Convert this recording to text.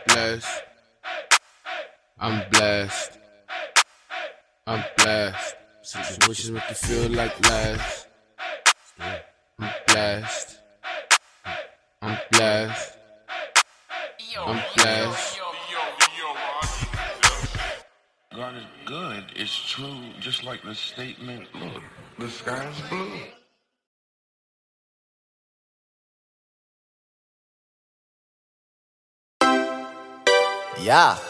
blessed. I'm blessed. I'm blessed. Situations make you feel like less. I'm blessed. I'm blessed. I'm blessed. God is good. It's true. Just like the statement, look, the sky's blue. Yeah.